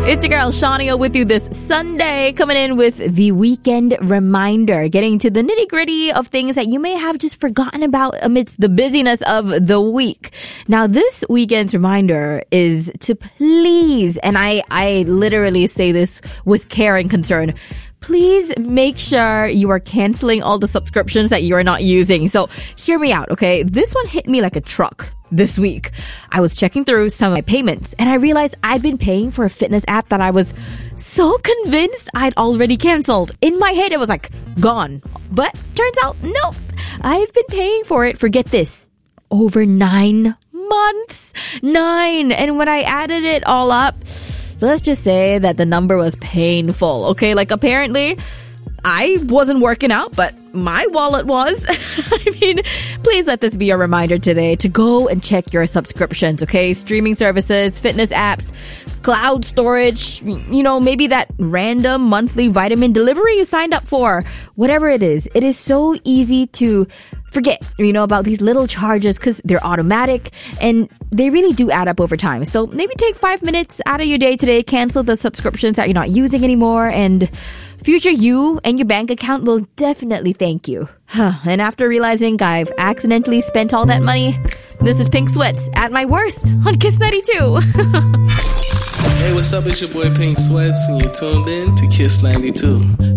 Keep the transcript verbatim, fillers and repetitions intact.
It's your girl, Shania, with you this Sunday, coming in with the weekend reminder, getting to the nitty-gritty of things that you may have just forgotten about amidst the busyness of the week. Now, this weekend's reminder is to please, and I, I literally say this with care and concern, please make sure you are canceling all the subscriptions that you are not using. So hear me out, okay? This one hit me like a truck this week. I was checking through some of my payments and I realized I'd been paying for a fitness app that I was so convinced I'd already canceled. In my head, it was like gone. But turns out, nope. I've been paying for it for, get this, over nine months. Nine. And when I added it all up, let's just say that the number was painful. Okay, like apparently I wasn't working out, but my wallet was. I mean, please let this be a reminder today to go and check your subscriptions, okay? Streaming services, fitness apps, cloud storage, you know, maybe that random monthly vitamin delivery you signed up for. Whatever it is, it is so easy to forget, you know, about these little charges because they're automatic and they really do add up over time. So maybe take five minutes out of your day today, cancel the subscriptions that you're not using anymore, and future you and your bank account will definitely thank you. And after realizing I've accidentally spent all that money, this is Pink Sweats at my worst on Kiss ninety-two. Hey, what's up? It's your boy Pink Sweats, and you're tuned in to Kiss ninety-two.